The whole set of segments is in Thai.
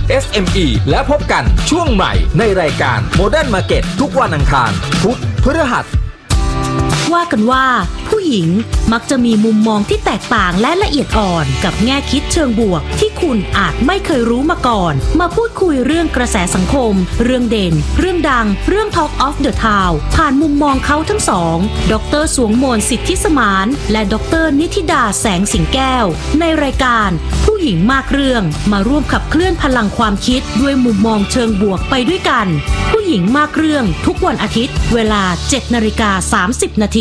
SME และพบกันช่วงใหม่ในรายการ Modern Market ทุกวันอังคารพุธพฤหัสว่ากันว่าผู้หญิงมักจะมีมุมมองที่แตกต่างและละเอียดอ่อนกับแง่คิดเชิงบวกที่คุณอาจไม่เคยรู้มาก่อนมาพูดคุยเรื่องกระแสสังคมเรื่องเด่นเรื่องดังเรื่อง Talk of the Town ผ่านมุมมองเขาทั้งสองดร.สวงมนสิทธิสมานและดร.นิธิดาแสงสิงแก้วในรายการผู้หญิงมากเรื่องมาร่วมขับเคลื่อนพลังความคิดด้วยมุมมองเชิงบวกไปด้วยกันผู้หญิงมากเรื่องทุกวันอาทิตย์เวลา 7:30 นาที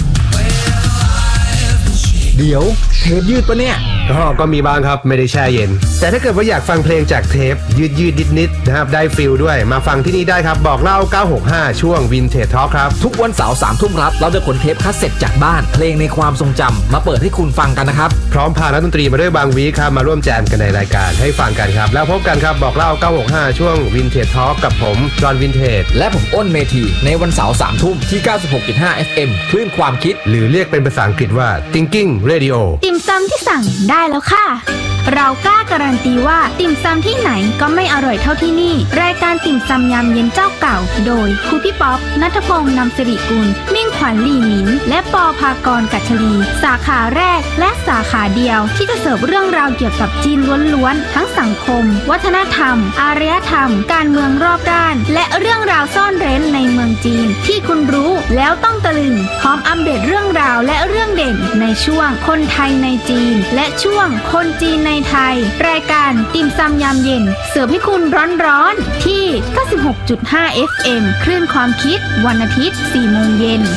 เดี๋ยวเทปยืดปะเนี่ยก็มีบ้างครับไม่ได้แช่เย็นแต่ถ้าเกิดว่าอยากฟังเพลงจากเทปยืดนิดนะครับได้ฟิลด้วยมาฟังที่นี่ได้ครับบอกเล่า965ช่วง Vintage Talk ครับทุกวันเสาร์ 3 ทุ่มครับเราจะขนเทปคัสเซ็ตจากบ้านเพลงในความทรงจำมาเปิดให้คุณฟังกันนะครับพร้อมพานักดนตรีมาด้วยบางวีคครับมาร่วมแจมกันในรายการให้ฟังกันครับแล้วพบกันครับบอกเล่า965ช่วง Vintage Talk กับผมจอห์นวินเทจและผมอ้นเมธีในวันเสาร์ 3 ทุ่มที่ 96.5 FM คลื่นความคิดหรือเรียกเป็นภาษาอังกฤษว่า Thinking Radio ติ่มซำที่สั่งได้แล้วค่ะเรากล้าการันตีว่าติ่มซำที่ไหนก็ไม่อร่อยเท่าที่นี่รายการติ่มซำยำเย็นเจ้าเก่าโดยครูพี่ป๊อปณัฐพงษ์นำสิริกุลมิ่งขวัญหลี่หมินและปอภากรกัชลีสาขาแรกและสาขาเดียวที่จะเสิร์ฟเรื่องราวเกี่ยวกับจีนล้วนๆทั้งสังคมวัฒนธรรมอารยธรรมการเมืองรอบด้านและเรื่องราวซ่อนเร้นในเมืองจีนที่คุณรู้แล้วต้องตะลึงพร้อมอัปเดตเรื่องราวและเรื่องเด่นในช่วงคนไทยในจีนและช่วงคนจีนในไทยรายการติ่มซำยามเย็นเสิร์ฟให้คุณร้อนๆที่ 96.5 FM คลื่นความคิดวันอาทิตย์ 4 โมงเย็น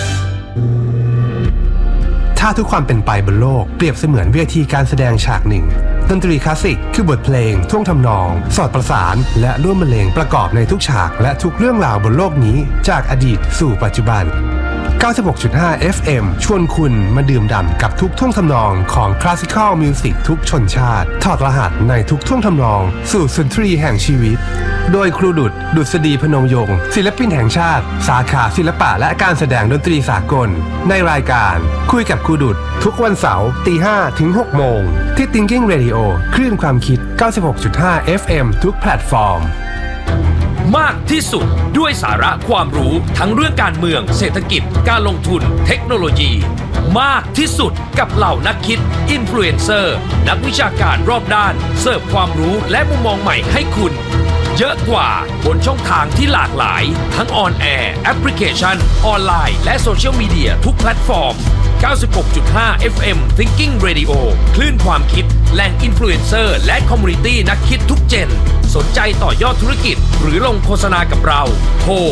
ถ้าทุกความเป็นไปบนโลกเปรียบเสมือนเวทีการแสดงฉากหนึ่งดนตรีคลาสสิกคือบทเพลงท่วงทำนองสอดประสานและร่วมบรรเลงประกอบในทุกฉากและทุกเรื่องราวบนโลกนี้จากอดีตสู่ปัจจุบัน96.5 FM ชวนคุณมาดื่มด่ำกับทุกท่วงทำนองของคลาสสิคอลมิวสิกทุกชนชาติถอดรหัสในทุกท่วงทำนองสู่สุนทรีแห่งชีวิตโดยครูดุษฎีพนมยงค์ศิลปินแห่งชาติสาขาศิลปะและการแสดงดนตรีสากลในรายการคุยกับครูดุษทุกวันเสาร์ 5:00 ถึง 6 โมงที่ Thinking Radio คลื่นความคิด 96.5 FM ทุกแพลตฟอร์มมากที่สุดด้วยสาระความรู้ทั้งเรื่องการเมืองเศรษฐกิจการลงทุนเทคโนโลยีมากที่สุดกับเหล่านักคิดอินฟลูเอนเซอร์นักวิชาการรอบด้านเสิร์ฟความรู้และมุมมองใหม่ให้คุณเยอะกว่าบนช่องทางที่หลากหลายทั้งออนแอร์แอปพลิเคชันออนไลน์และโซเชียลมีเดียทุกแพลตฟอร์ม96.5 FM Thinking Radio คลื่นความคิดแหล่งอินฟลูเอนเซอร์และคอมมูนิตี้นักคิดทุกเจนสนใจต่อยอดธุรกิจหรือลงโฆษณากับเราโทร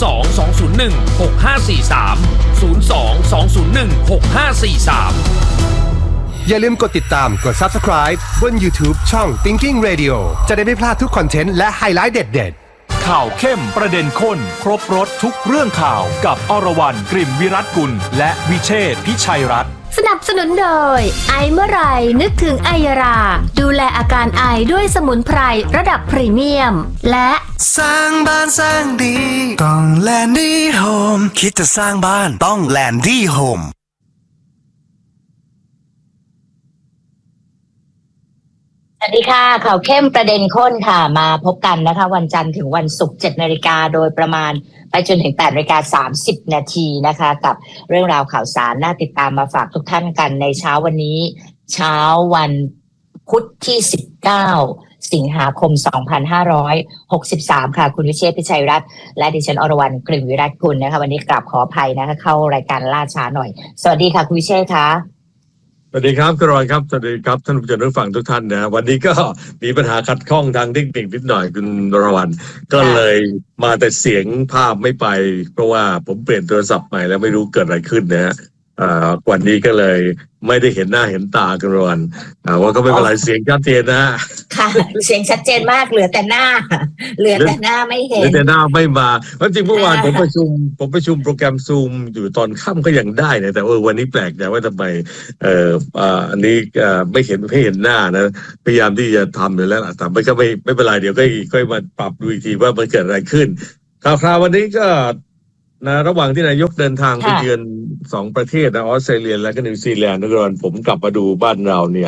02-201-6543 02-201-6543 อย่าลืมกดติดตามกด Subscribe บน YouTube ช่อง Thinking Radio จะได้ไม่พลาดทุกคอนเทนต์และไฮไลท์เด็ดๆข่าวเข้มประเด็นข้นครบรสทุกเรื่องข่าวกับอรวรรณ กลิ่นวิรัตกุลและวิเชษฐ์พิชัยรัตน์สนับสนุนโดยไอเมื่อไรนึกถึงไอยาราดูแลอาการไอด้วยสมุนไพรระดับพรีเมียมและสร้างบ้านสร้างดีต้องแลนดี้โฮมคิดจะสร้างบ้านต้องแลนดี้โฮมสวัสดีค่ะข่าวเข้มประเด็นข้นค่ะมาพบกันนะคะวันจันทร์ถึงวันศุกร์ 7:00 นโดยประมาณไปจนถึง 8:30 นนะคะกับเรื่องราวข่าวสารน่าติดตามมาฝากทุกท่านกันในเช้าวันนี้เช้าวันพุธที่19สิงหาคม2563ค่ะคุณวิเชษฐ์พิชัยรัตน์และดิฉันอรวรรณ กลิ่นวิรัตกุลนะคะวันนี้กราบขออภัยนะคะเข้ารายการล่าช้าหน่อยสวัสดีค่ะคุณวิเชษฐ์ค่ะสวัสดีครับคุณรอยครับสวัสดีครับท่านผู้ชมผู้ฟังทุกท่านนะวันนี้ก็มีปัญหาขัดข้องทางเทคนิคนิดหน่อยคุณอรวรรณก็เลยมาแต่เสียงภาพไม่ไปเพราะว่าผมเปลี่ยนโทรศัพท์ใหม่แล้วไม่รู้เกิดอะไรขึ้นนะฮะวันนี้ก็เลยไม่ได้เห็นหน้าเห็นตากันรอนว่าก็ไม่เป็นไรเสียงชัดเจนนะค่ะเสียงชัดเจนมากเหลือแต่หน้าไม่เห็นเหลือแต่หน้าไม่มาเพราะจริงเมื่อวานผมประชุมโปรแกรมซูมอยู่ตอนค่ำก็ยังได้นะแต่วันนี้แปลกใจว่าทำไมอันนี้ไม่เห็นหน้านะพยายามที่จะทำอยู่แล้วแต่ไม่เป็นไรเดี๋ยวก็มาปรับดูอีกทีว่ามันเกิดอะไรขึ้นคราววันนี้ก็นะระหว่างที่นายกเดินทางไปเยือน2ประเทศนะออสเตรเลียและก็นิวซีแลนด์นะก่อนผมกลับมาดูบ้านเราเนี่ย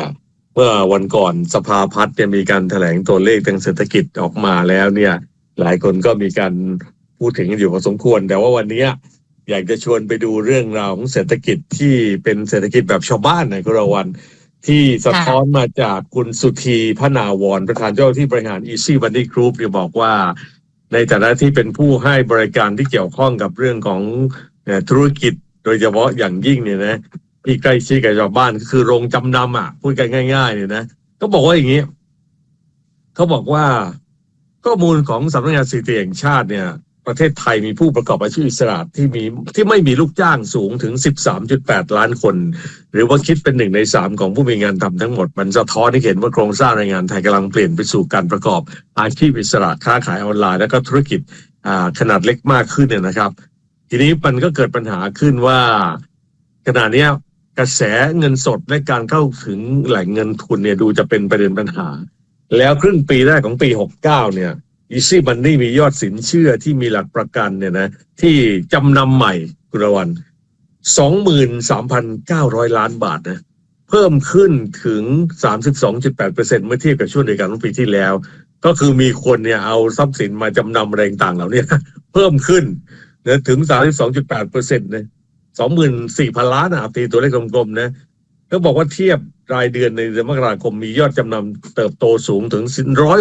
เมื่อวันก่อนสภาพัฒน์มีการแถลงตัวเลขทางเศรษฐกิจออกมาแล้วเนี่ยหลายคนก็มีการพูดถึงกันอยู่พอสมควรแต่ว่าวันนี้อยากจะชวนไปดูเรื่องราวของเศรษฐกิจที่เป็นเศรษฐกิจแบบชาวบ้านในคุณรวันที่สะท้อนมาจากคุณสุธีพนาวรประธานเจ้าหน้าที่บริหาร Easy Money Group เนี่ยบอกว่าในฐานะที่เป็นผู้ให้บริการที่เกี่ยวข้องกับเรื่องของธุรกิจโดยเฉพาะอย่างยิ่งเนี่ยนะที่ใกล้ชิดกับชาวบ้านก็คือโรงจำนำพูดกันง่ายๆเนี่ยนะก็บอกว่าอย่างนี้เขาบอกว่าข้อมูลของสำนักงานสถิติแห่งชาติเนี่ยประเทศไทยมีผู้ประกอบอาชีพอิสระที่ไม่มีลูกจ้างสูงถึง 13.8 ล้านคนหรือว่าคิดเป็น1 ใน 3ของผู้มีงานทำทั้งหมดมันสะท้อนให้เห็นว่าโครงสร้างแรงงานไทยกำลังเปลี่ยนไปสู่การประกอบอาชีพอิสระค้าขายออนไลน์และก็ธุรกิจขนาดเล็กมากขึ้นเนี่ยนะครับทีนี้มันก็เกิดปัญหาขึ้นว่าขณะนี้กระแสเงินสดและการเข้าถึงแหล่งเงินทุนเนี่ยดูจะเป็นประเด็นปัญหาแล้วครึ่งปีแรกของปี69เนี่ยEasy Money มียอดสินเชื่อที่มีหลักประกันเนี่ยนะที่จำนำใหม่คุณวัน 23,900 ล้านบาทนะเพิ่มขึ้นถึง 32.8% เมื่อเทียบกับช่วงเดียวกันของปีที่แล้วก็คือมีคนเนี่ยเอาทรัพย์สินมาจำนำอะไรต่างๆเหล่านี้เพิ่มขึ้นนะถึง 32.8% นะ 24,000 ล้านตีตัวเลขกลมๆนะก็บอกว่าเทียบรายเดือนในเดือนมกราคมมียอดจำนำเติบโตสูงถึง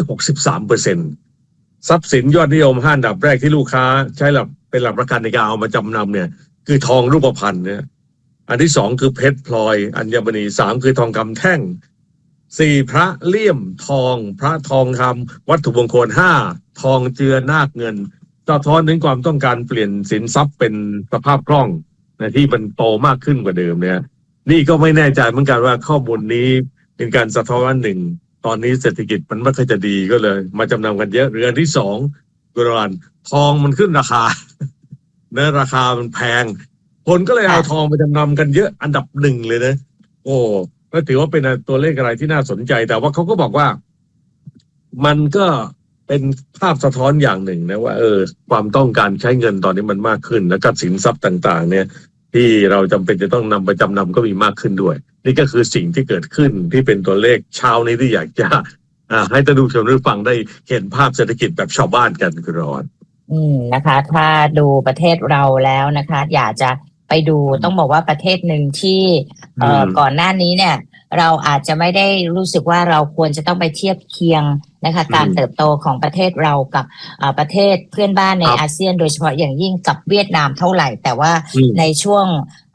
163%ทรัพย์สินยอดนิยม5 อันดับแรกที่ลูกค้าใช้เป็นหลักประกันในการเอามาจำนำเนี่ยคือทองรูปพรรณเนี่ยอันที่2คือเพชรพลอยอัญมณี3คือทองคำแท่ง4พระเลี่ยมทองพระทองคำวัตถุมงคล5ทองเจือนาคเงินสะท้อนถึงความต้องการเปลี่ยนสินทรัพย์เป็นสภาพคล่องนะที่มันโตมากขึ้นกว่าเดิมเนี่ยนี่ก็ไม่แน่ใจเหมือนกันว่าข้อมูลนี้เป็นการสะท้อนว่า1ตอนนี้เศรษฐกิจมันไม่ค่อยจะดีก็เลยมาจำนำกันเยอะหรืออันที่2กุรานทองมันขึ้นราคานะราคามันแพงคนก็เลยเอาทองไปจำนำกันเยอะอันดับ1เลยนะโอ้ก็ถือว่าเป็นตัวเลขอะไรที่น่าสนใจแต่ว่าเขาก็บอกว่ามันก็เป็นภาพสะท้อนอย่างหนึ่งนะว่าความต้องการใช้เงินตอนนี้มันมากขึ้นแล้วก็สินทรัพย์ต่างๆเนี่ยที่เราจำเป็นจะต้องนำไปจำนำก็มีมากขึ้นด้วยนี่ก็คือสิ่งที่เกิดขึ้นที่เป็นตัวเลขเช้านี้ที่อยากจะให้ท่านผู้ชมได้ฟังได้เห็นภาพเศรษฐกิจแบบชาวบ้านกันคุณรอนนะคะถ้าดูประเทศเราแล้วนะคะอยากจะไปดูต้องบอกว่าประเทศหนึ่งที่ก่อนหน้านี้เนี่ยเราอาจจะไม่ได้รู้สึกว่าเราควรจะต้องไปเทียบเคียงนะคะการเติบโตของประเทศเรากับประเทศเพื่อนบ้านในอาเซียนโดยเฉพาะอย่างยิ่งกับเวียดนามเท่าไหร่แต่ว่าในช่วง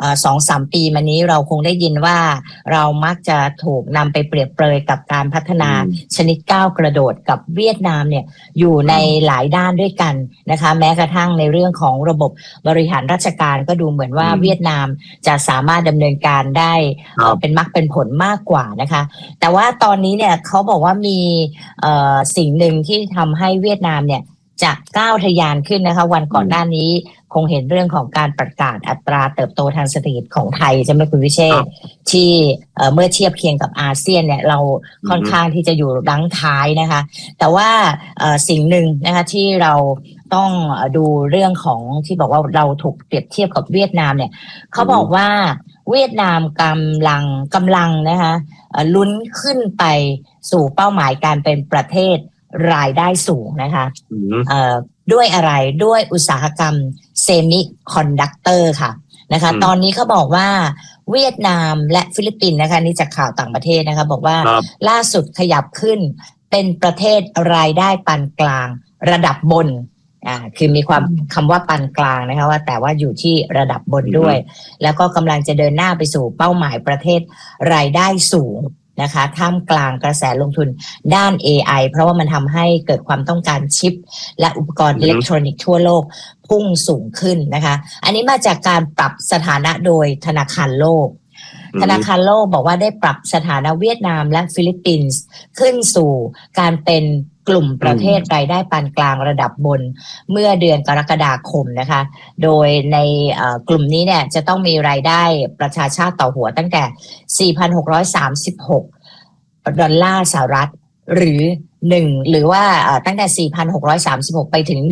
2-3 ปีมานี้เราคงได้ยินว่าเรามักจะถูกนำไปเปรียบเปรยกับการพัฒนาชนิดก้าวกระโดดกับเวียดนามเนี่ยอยู่ในหลายด้านด้วยกันนะคะแม้กระทั่งในเรื่องของระบบบริหารราชการก็ดูเหมือนว่าเวียดนามจะสามารถดำเนินการได้เป็นมรรคเป็นผลมากกว่านะคะแต่ว่าตอนนี้เนี่ยเขาบอกว่ามีสิ่งหนึ่งที่ทำให้เวียดนามเนี่ยจะก้าวทะยานขึ้นนะคะวันก่อนหน้านี้คงเห็นเรื่องของการประกาศอัตราเติบโตทางเศรษฐกิจของไทยใช่ไหมคุณวิเชษฐ์ที่เมื่อเทียบเคียงกับอาเซียนเนี่ยเราค่อนข้างที่จะอยู่ดั้งท้ายนะคะแต่ว่าสิ่งหนึ่งนะคะที่เราต้องดูเรื่องของที่บอกว่าเราถูกเปรียบเทียบกับเวียดนามเนี่ยเขาบอกว่าเวียดนามกำลังนะคะลุ้นขึ้นไปสู่เป้าหมายการเป็นประเทศรายได้สูงนะคะด้วยอะไรด้วยอุตสาหกรรมเซมิคอนดักเตอร์ค่ะนะคะตอนนี้เขาบอกว่าเวียดนามและฟิลิปปินส์นะคะนี่จากข่าวต่างประเทศนะคะบอกว่าล่าสุดขยับขึ้นเป็นประเทศรายได้ปานกลางระดับบนคือมีความคำว่าปานกลางนะคะว่าแต่ว่าอยู่ที่ระดับบนด้วยแล้วก็กำลังจะเดินหน้าไปสู่เป้าหมายประเทศรายได้สูงนะคะท่ามกลางกระแสลงทุนด้าน AI เพราะว่ามันทำให้เกิดความต้องการชิปและอุปกรณ์อิเล็กทรอนิกส์ทั่วโลกพุ่งสูงขึ้นนะคะอันนี้มาจากการปรับสถานะโดยธนาคารโลกธนาคารโลกบอกว่าได้ปรับสถานะเวียดนามและฟิลิปปินส์ขึ้นสู่การเป็นกลุ่มประเทศรายได้ปานกลางระดับบนเมื่อเดือนกรกฎาคมนะคะโดยในกลุ่มนี้เนี่ยจะต้องมีรายได้ประชาชาติต่อหัวตั้งแต่ 4,636 ดอลลาร์สหรัฐหรือ 1หรือว่าตั้งแต่ 4,636 ไปถึง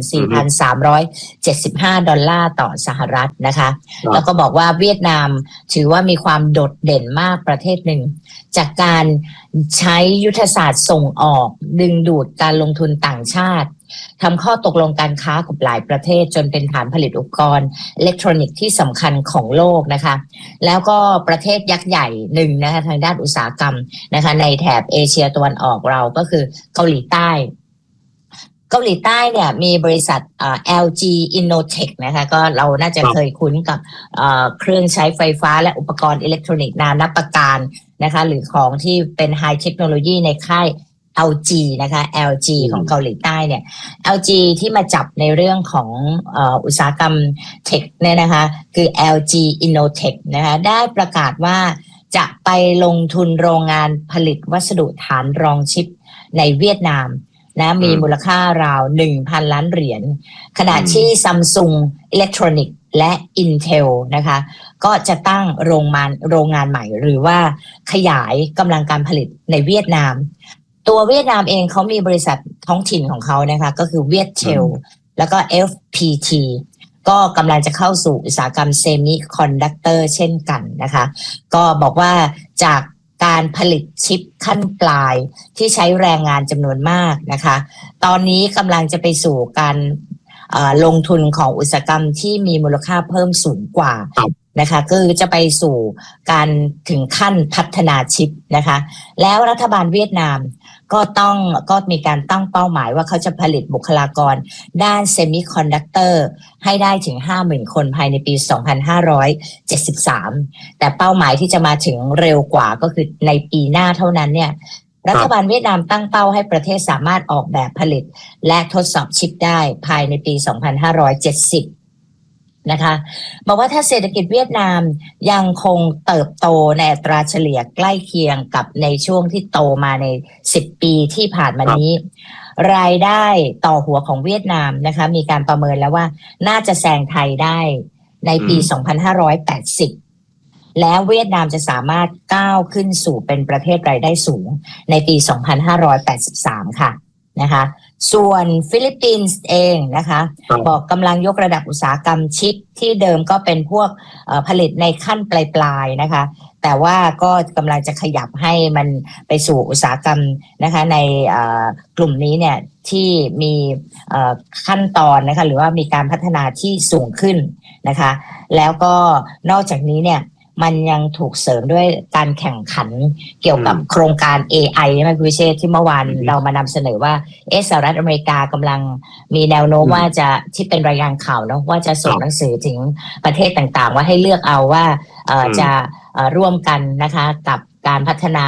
14,375 ดอลลาร์ต่อสหรัฐนะคะแล้วก็บอกว่าเวียดนามถือว่ามีความโดดเด่นมากประเทศหนึ่งจากการใช้ยุทธศาสตร์ส่งออกดึงดูดการลงทุนต่างชาติทำข้อตกลงการค้ากับหลายประเทศจนเป็นฐานผลิตอุปกรณ์อิเล็กทรอนิกส์ที่สำคัญของโลกนะคะแล้วก็ประเทศยักษ์ใหญ่หนึ่งนะคะทางด้านอุตสาหกรรมนะคะในแถบเอเชียตะวันออกเราก็คือเกาหลีใต้เนี่ยมีบริษัทLG Innotech นะคะก็เราน่าจะเคยคุ้นกับเครื่องใช้ไฟฟ้าและอุปกรณ์อิเล็กทรอนิกส์นานับประการนะคะหรือของที่เป็นไฮเทคโนโลยีในค่ายLG นะคะ LG ของเกาหลีใต้เนี่ย LG ที่มาจับในเรื่องของอุตสาหกรรมเทคเนี่ยนะคะคือ LG Innotech นะคะได้ประกาศว่าจะไปลงทุนโรงงานผลิตวัสดุฐานรองชิปในเวียดนามนะมีมูลค่าราว 1,000 ล้านเหรียญขณะที่ Samsung Electronics และ Intel นะคะก็จะตั้งโรงงานใหม่หรือว่าขยายกำลังการผลิตในเวียดนามตัวเวียดนามเองเขามีบริษัทท้องถิ่นของเขานะคะก็คือเวียดเทลแล้วก็ FPT ก็กำลังจะเข้าสู่อุตสาหกรรมเซมิคอนดักเตอร์เช่นกันนะคะก็บอกว่าจากการผลิตชิปขั้นปลายที่ใช้แรงงานจำนวนมากนะคะตอนนี้กำลังจะไปสู่การลงทุนของอุตสาหกรรมที่มีมูลค่าเพิ่มสูงกว่านะคะคือจะไปสู่การถึงขั้นพัฒนาชิปนะคะแล้วรัฐบาลเวียดนามก็มีการตั้งเป้าหมายว่าเขาจะผลิตบุคลากรด้านเซมิคอนดักเตอร์ให้ได้ถึง 50,000 คนภายในปี 2573 แต่เป้าหมายที่จะมาถึงเร็วกว่าก็คือในปีหน้าเท่านั้นเนี่ยรัฐบาลเวียดนามตั้งเป้าให้ประเทศสามารถออกแบบผลิตและทดสอบชิปได้ภายในปี 2570นะคะบอกว่าถ้าเศรษฐกิจเวียดนามยังคงเติบโตในอัตราเฉลี่ยใกล้เคียงกับในช่วงที่โตมาใน10ปีที่ผ่านมานี้รายได้ต่อหัวของเวียดนามนะคะมีการประเมินแล้วว่าน่าจะแซงไทยได้ในปี 2580แล้วเวียดนามจะสามารถก้าวขึ้นสู่เป็นประเทศรายได้สูงในปี 2583 ค่ะนะคะส่วนฟิลิปปินส์เองนะคะบอกกำลังยกระดับอุตสาหกรรมชิปที่เดิมก็เป็นพวกผลิตในขั้นปลายๆนะคะแต่ว่าก็กำลังจะขยับให้มันไปสู่อุตสาหกรรมนะคะในกลุ่มนี้เนี่ยที่มีขั้นตอนนะคะหรือว่ามีการพัฒนาที่สูงขึ้นนะคะแล้วก็นอกจากนี้เนี่ยมันยังถูกเสริมด้วยการแข่งขันเกี่ยวกับโครงการ AI ใช่ไหมคุณวิเชษที่เมื่อวานเรามานำเสนอว่าสหรัฐอเมริกากำลังมีแนวโน้มว่าจะที่เป็นรายงานข่าวเนาะว่าจะส่งหนังสือถึงประเทศต่างๆว่าให้เลือกเอาว่าจะร่วมกันนะคะกับการพัฒนา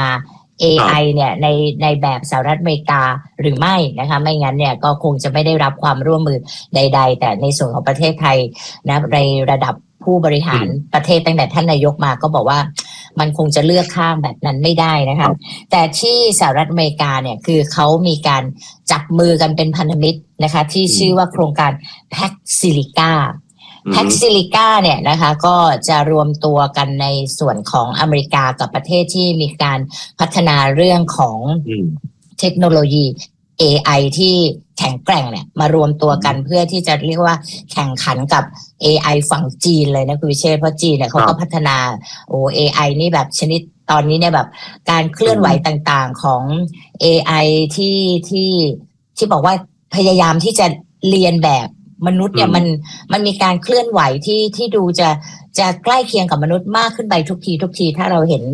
AI เนี่ยในแบบสหรัฐอเมริกาหรือไม่นะคะไม่งั้นเนี่ยก็คงจะไม่ได้รับความร่วมมือใดๆแต่ในส่วนของประเทศไทยนะในระดับผู้บริหารประเทศตั้งแต่ท่านนายกมาก็บอกว่ามันคงจะเลือกข้างแบบนั้นไม่ได้นะคะแต่ที่สหรัฐอเมริกาเนี่ยคือเขามีการจับมือกันเป็นพันธมิตรนะคะที่ชื่อว่าโครงการ Pax Silica Pax Silica เนี่ยนะคะก็จะรวมตัวกันในส่วนของอเมริกากับประเทศที่มีการพัฒนาเรื่องของเทคโนโลยี AI ที่แข็งแกร่งเนี่ยมารวมตัวกันเพื่อที่จะเรียกว่าแข่งขันกับ AI ฝั่งจีนเลยนะคุณวิเชษเพราะจีนเนี่ยเขาก็พัฒนาAI นี่แบบชนิดตอนนี้เนี่ยแบบการเคลื่อนไหวต่างๆของ AI ที่บอกว่าพยายามที่จะเรียนแบบมนุษย์เนี่ยมันมีการเคลื่อนไหวที่ดูจะใกล้เคียงกับมนุษย์มากขึ้นไปทุกทีถ้าเราเห็น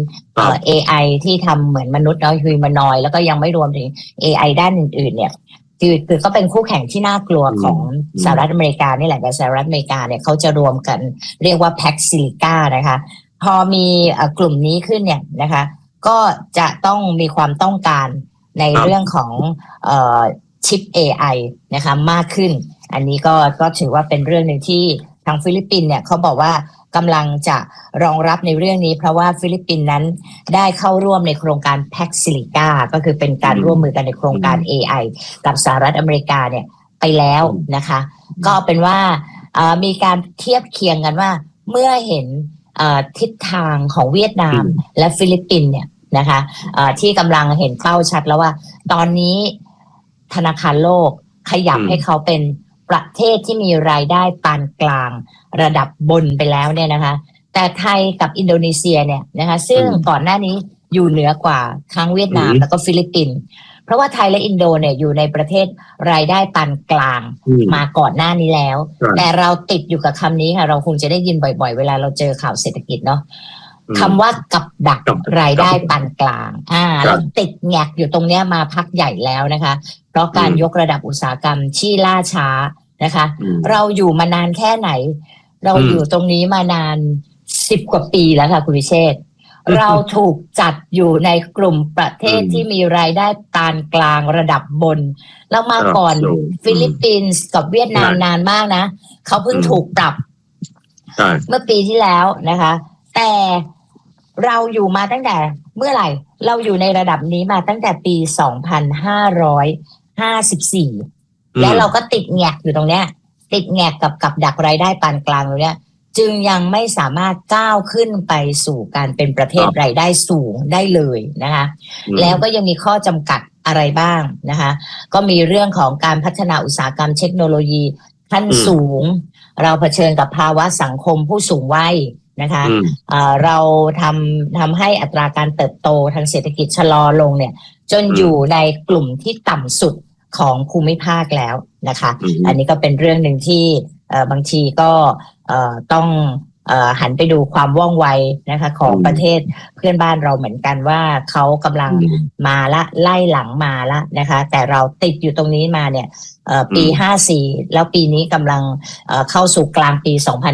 AI ที่ทำเหมือนมนุษย์เนาะฮิวแมนอยด์แล้วก็ยังไม่รวมถึง AI ด้านอื่นๆเนี่ยคือก็เป็นคู่แข่งที่น่ากลัวของสหรัฐอเมริกานี่แหละแต่สหรัฐอเมริกาเนี่ยเขาจะรวมกันเรียกว่า Pax Silica นะคะพอมีกลุ่มนี้ขึ้นเนี่ยนะคะก็จะต้องมีความต้องการในเรื่องของชิป AI นะคะมากขึ้นอันนี้ก็ถือว่าเป็นเรื่องหนึ่งที่ทางฟิลิปปินส์เนี่ยเขาบอกว่ากำลังจะรองรับในเรื่องนี้เพราะว่าฟิลิปปินส์นั้นได้เข้าร่วมในโครงการ Pax Silica ก็คือเป็นการร่วมมือกันในโครงการ AI กับสหรัฐอเมริกาเนี่ยไปแล้วนะคะก็เป็นว่ามีการเทียบเคียงกันว่าเมื่อเห็นทิศทางของเวียดนามและฟิลิปปินส์เนี่ยนะคะที่กำลังเห็นเป้าชัดแล้วว่าตอนนี้ธนาคารโลกขยับให้เขาเป็นประเทศที่มีรายได้ปานกลางระดับบนไปแล้วเนี่ยนะคะแต่ไทยกับอินโดนีเซียเนี่ยนะคะซึ่งก่อนหน้านี้อยู่เหนือกว่าทั้งเวียดนามแล้วก็ฟิลิปปินส์เพราะว่าไทยและอินโดเนี่ยอยู่ในประเทศรายได้ปานกลางมาก่อนหน้านี้แล้วแต่เราติดอยู่กับคำนี้ค่ะเราคงจะได้ยินบ่อยๆเวลาเราเจอข่าวเศรษฐกิจเนาะคำว่ากับดักรายได้ปานกลางเราติดแงกอยู่ตรงเนี้ยมาพักใหญ่แล้วนะคะเพราะการยกระดับอุตสาหกรรมที่ล่าช้านะคะเราอยู่มานานแค่ไหนเราอยู่ตรงนี้มานาน10 กว่าปีแล้วค่ะคุณวิเชษฐ์เราถูกจัดอยู่ในกลุ่มประเทศที่มีรายได้ปานกลางระดับบนแล้วมาก่อนฟิลิปปินส์กับเวียดนามนานมากนะเขาเพิ่งถูกปรับเมื่อปีที่แล้วนะคะแต่เราอยู่มาตั้งแต่เมื่อไหร่เราอยู่ในระดับนี้มาตั้งแต่ปี2554แล้วเราก็ติดแงกอยู่ตรงเนี้ยติดแงกกับดักรายได้ปานกลางตรงเนี้ยจึงยังไม่สามารถก้าวขึ้นไปสู่การเป็นประเทศรายได้สูงได้เลยนะคะแล้วก็ยังมีข้อจำกัดอะไรบ้างนะคะก็มีเรื่องของการพัฒนาอุตสาหกรรมเทคโนโลยีขั้นสูงเราเผชิญกับภาวะสังคมผู้สูงวัยนะคะเราทำให้อัตราการเติบโตทางเศรษฐกิจชะลอลงเนี่ยจนอยู่ในกลุ่มที่ต่ำสุดของภูมิภาคแล้วนะคะอันนี้ก็เป็นเรื่องหนึ่งที่บางทีก็ต้องหันไปดูความว่องไวนะคะของประเทศเพื่อนบ้านเราเหมือนกันว่าเขากำลังมาละไล่หลังมาละนะคะแต่เราติดอยู่ตรงนี้มาเนี่ยปี54แล้วปีนี้กำลังเข้าสู่กลางปี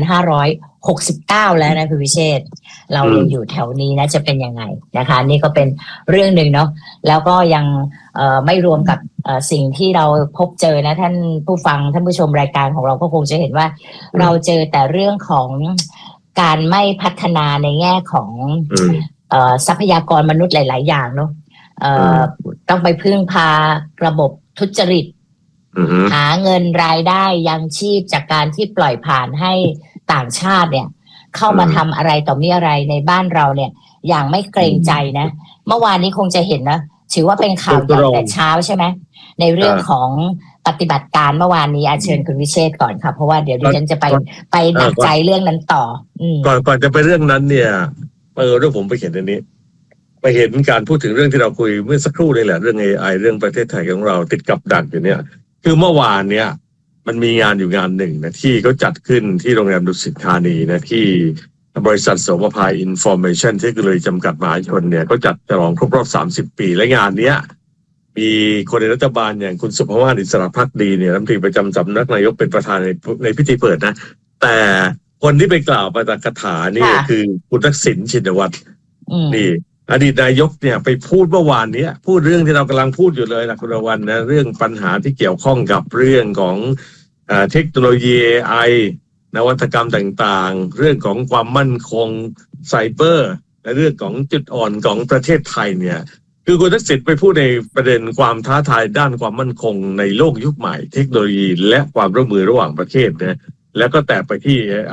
2569แล้วนะคุณวิเชษฐ์เรายังอยู่แถวนี้นะจะเป็นยังไงนะคะนี่ก็เป็นเรื่องหนึ่งเนาะแล้วก็ยังไม่รวมกับสิ่งที่เราพบเจอนะท่านผู้ฟังท่านผู้ชมรายการของเราก็คงจะเห็นว่าเราเจอแต่เรื่องของการไม่พัฒนาในแง่ของทรัพยากรมนุษย์หลายๆอย่างเนาะต้องไปพึ่งพาระบบทุจริตหาเงินรายได้ยังชีพจากการที่ปล่อยผ่านให้ต่างชาติเนี่ยเข้ามาทำอะไรต่อมีอะไรในบ้านเราเนี่ยอย่างไม่เกรงใจนะเมื่อวานนี้คงจะเห็นนะถือว่าเป็นข่าวใหญ่แต่เช้าใช่ไหมในเรื่องของปฏิบัติการเมื่อวานนี้เชิญคุณวิเชษฐ์ก่อนค่ะเพราะว่าเดี๋ยวดิฉันจะไปหนักใจเรื่องนั้นต่อก่อนจะไปเรื่องนั้นเนี่ยเรื่องผมไปเห็นอันนี้ไปเห็นการพูดถึงเรื่องที่เราคุยเมื่อสักครู่นี่แหละเรื่อง AI เรื่องประเทศไทยของเราติดกับดักอยู่เนี่ยคือเมื่อวานเนี่ยมันมีงานอยู่งานหนึ่งนะที่เขาจัดขึ้นที่โรงแรมดุสิตธานีนะที่บริษัทโสมภา Information เทคโนโลยีจำกัดมหาชนเนี่ยก็จัดฉลองครบรอบ30 ปีและงานเนี้ยมีคนในรัฐบาลอย่างคุณสุภาวาส อิสระภักดีเนี่ยรัฐมนตรีประจำสำนักนายกเป็นประธานในพิธีเปิดนะแต่คนที่ไปกล่าวปาฐกถานี่คือคุณทักษิณชินวัตรนี่อดีตนายกเนี่ยไปพูดเมื่อวานนี้พูดเรื่องที่เรากำลังพูดอยู่เลยนะคุณวันนะเรื่องปัญหาที่เกี่ยวข้องกับเรื่องของเทคโนโลยี AI นวัตกรรมต่างๆเรื่องของความมั่นคงไซเบอร์และเรื่องของจุดอ่อนของประเทศไทยเนี่ยคือคุณทักษิณไปพูดในประเด็นความท้าทายด้านความมั่นคงในโลกยุคใหม่เทคโนโลยีและความร่วมมือระหว่างประเทศนะแล้วก็แตะไปที่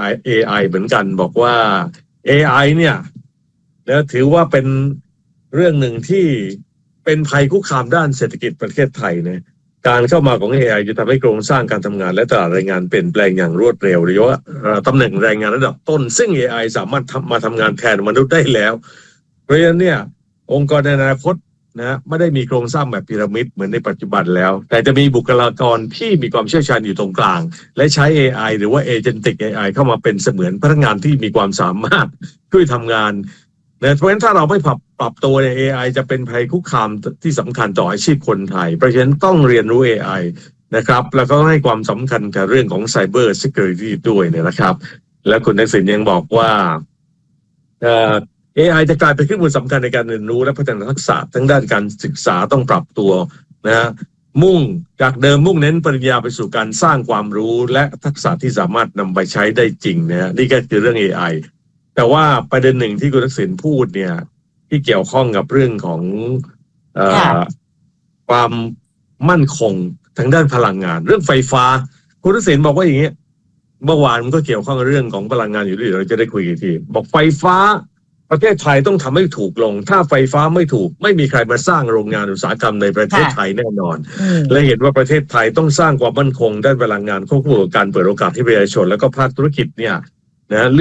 AI เหมือนกันบอกว่า AI เนี่ยแล้วถือว่าเป็นเรื่องหนึ่งที่เป็นภัยคุกคามด้านเศรษฐกิจประเทศไทยนะการเข้ามาของ AI จะทำให้โครงสร้างการทำงานและตลาดแรงงานเปลี่ยนแปลงอย่างรวดเร็วโดยเฉพาะตำแหน่งแรงงานระดับต้นซึ่ง AI สามารถมาทำงานแทนมนุษย์ได้แล้วเพราะฉะนั้นเนี่ยองค์กรในอนาคตนะไม่ได้มีโครงสร้างแบบพีระมิดเหมือนในปัจจุบันแล้วแต่จะมีบุคลากรที่มีความเชี่ยวชาญอยู่ตรงกลางและใช้ AI หรือว่า Agentic AI เข้ามาเป็นเสมือนพนักงานที่มีความสามารถช่วยทำงานเพราะฉะนั้นถ้าเราไม่ปรับตัวใน AI จะเป็นภัยคุกคามที่สำคัญต่ออาชีพคนไทยเพราะฉะนั้นต้องเรียนรู้ AI นะครับแล้วก็ให้ความสำคัญกับเรื่องของ Cyber Security ด้วยเนี่ยนะครับและคุณทักษิณยังบอกว่าAI จะกลายเป็นเครื่องมือสำคัญในการเรียนรู้และพัฒนาทักษะทั้งด้านการศึกษาต้องปรับตัวนะมุ่งจากเดิมมุ่งเน้นปริญญาไปสู่การสร้างความรู้และทักษะที่สามารถนำไปใช้ได้จริงนะนี่ก็คือเรื่อง AI แต่ว่าประเด็นหนึ่งที่คุณทักษิณพูดเนี่ยที่เกี่ยวข้องกับเรื่องของความมั่นคงทางด้านพลังงานเรื่องไฟฟ้าคุณทักษิณบอกว่าอย่างนี้เมื่อวานมันก็เกี่ยวข้องกับเรื่องของพลังงานอยู่ด้วยเราจะได้คุยกันทีบอกไฟฟ้าประเทศไทยต้องทำให้ถูกลงถ้าไฟฟ้าไม่ถูกไม่มีใครมาสร้างโรงงานอุตสาหกรรมในประเทศไทยแน่นอนและเห็นว่าประเทศไทยต้องสร้างความมั่นคงด้านพลังงานควบคู่กับการเปิดโอกาสให้ประชาชนแล้วก็ภาคธุรกิจเนี่ยนะ